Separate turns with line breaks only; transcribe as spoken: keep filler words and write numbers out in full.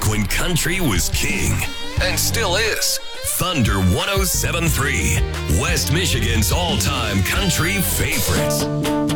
back when country was king. And still is. Thunder one oh seven point three, West Michigan's all-time country favorites.